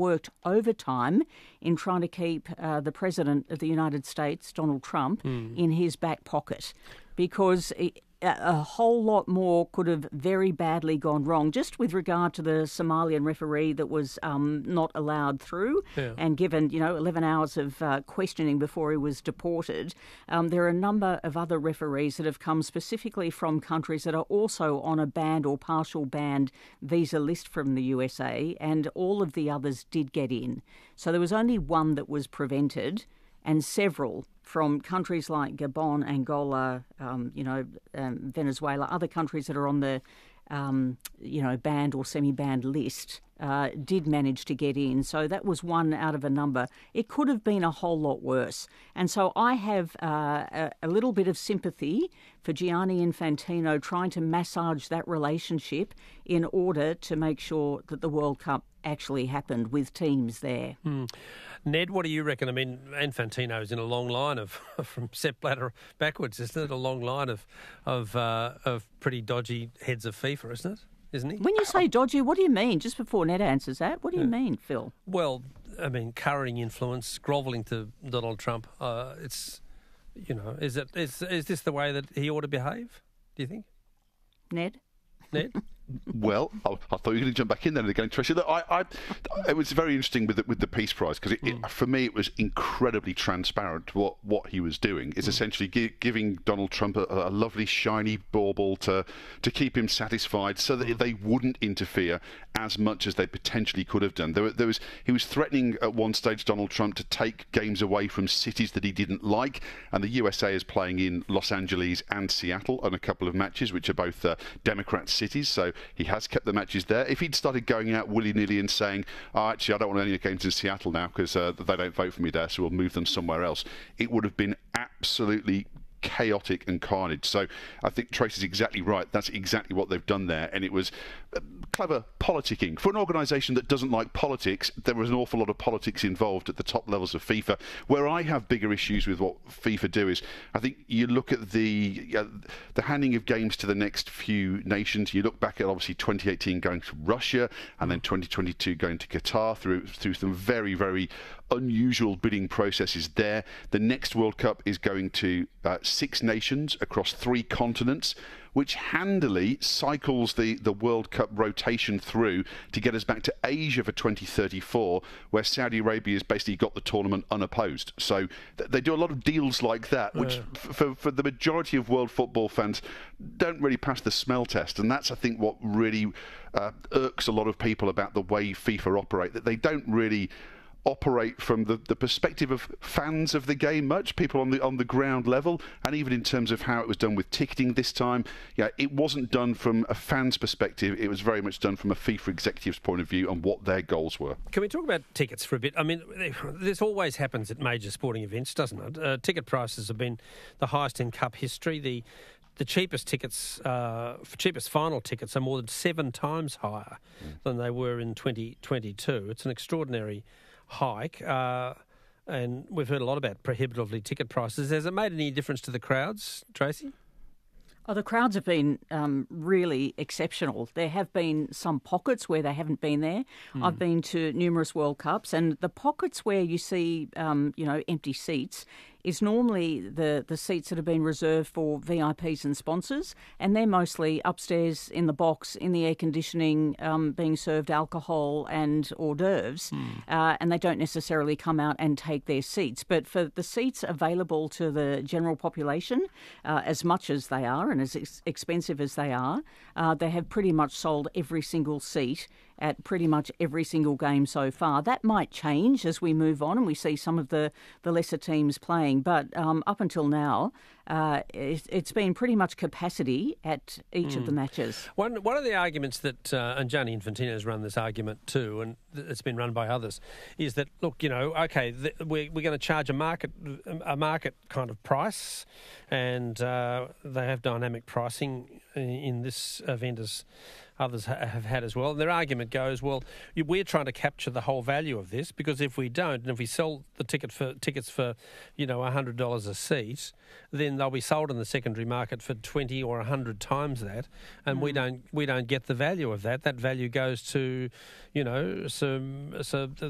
worked overtime in trying to keep the President of the United States, Donald Trump, in his back pocket, because a whole lot more could have very badly gone wrong, just with regard to the Somalian referee that was not allowed through and given, 11 hours of questioning before he was deported. There are a number of other referees that have come specifically from countries that are also on a banned or partial banned visa list from the USA, and all of the others did get in. So there was only one that was prevented, and several from countries like Gabon, Angola, Venezuela, other countries that are on the, banned or semi-banned list, did manage to get in. So that was one out of a number. It could have been a whole lot worse. And so I have a little bit of sympathy for Gianni Infantino trying to massage that relationship in order to make sure that the World Cup actually happened with teams there. Ned, what do you reckon? I mean, Infantino's in a long line of from Sepp Blatter backwards, isn't it? A long line of pretty dodgy heads of FIFA, isn't it? Isn't he? When you say dodgy, what do you mean? Just before Ned answers that, what do you mean, Phil? Well, I mean, currying influence, grovelling to Donald Trump. Is this the way that he ought to behave? Do you think, Ned? Well, I thought you were going to jump back in there again, Tracy. Look, it was very interesting with the Peace Prize, because for me it was incredibly transparent what he was doing. Is essentially giving Donald Trump a lovely shiny bauble to keep him satisfied, so that they wouldn't interfere as much as they potentially could have done. He was threatening at one stage, Donald Trump, to take games away from cities that he didn't like, and the USA is playing in Los Angeles and Seattle on a couple of matches, which are both Democrat cities, so he has kept the matches there. If he'd started going out willy-nilly and saying, actually, I don't want any games in Seattle now because they don't vote for me there, so we'll move them somewhere else, it would have been absolutely chaotic and carnage. So I think Tracy's exactly right. That's exactly what they've done there, and it was clever politicking. For an organisation that doesn't like politics, there was an awful lot of politics involved at the top levels of FIFA. Where I have bigger issues with what FIFA do is, I think you look at the handing of games to the next few nations. You look back at obviously 2018 going to Russia, and then 2022 going to Qatar through some very, very unusual bidding processes there. The next World Cup is going to 6 nations across 3 continents, which handily cycles the World Cup rotation through to get us back to Asia for 2034, where Saudi Arabia has basically got the tournament unopposed. So they do a lot of deals like that, which for the majority of world football fans don't really pass the smell test. And that's, I think, what really irks a lot of people about the way FIFA operate, that they don't really operate from the perspective of fans of the game much, people on the ground level, and even in terms of how it was done with ticketing this time. It wasn't done from a fan's perspective, it was very much done from a FIFA executive's point of view and what their goals were. Can we talk about tickets for a bit? I mean, this always happens at major sporting events, doesn't it? Ticket prices have been the highest in Cup history. The cheapest tickets, cheapest final tickets, are more than 7 times higher than they were in 2022. It's an extraordinary hike, and we've heard a lot about prohibitively ticket prices. Has it made any difference to the crowds, Tracy? Oh, the crowds have been really exceptional. There have been some pockets where they haven't been there. I've been to numerous World Cups, and the pockets where you see, empty seats is normally the seats that have been reserved for VIPs and sponsors, and they're mostly upstairs in the box, in the air conditioning, being served alcohol and hors d'oeuvres, and they don't necessarily come out and take their seats. But for the seats available to the general population, as much as they are and as expensive as they are, they have pretty much sold every single seat at pretty much every single game so far. That might change as we move on and we see some of the lesser teams playing, but up until now, it's been pretty much capacity at each of the matches. One of the arguments that, and Gianni Infantino has run this argument too, and it's been run by others, is that, look, we're going to charge a market kind of price, and they have dynamic pricing in this event as others have had as well. And their argument goes, well, we're trying to capture the whole value of this, because if we don't, and if we sell the tickets for $100 a seat, then they'll be sold in the secondary market for 20 or 100 times that, and we don't get the value of that. That value goes to,